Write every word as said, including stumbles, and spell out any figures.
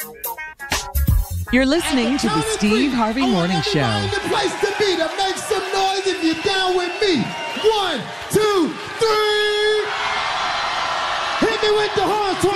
You're listening to the Steve Harvey Morning Show. The place to be to make some noise if you're down with me. One, two, three. Hit me with the horn.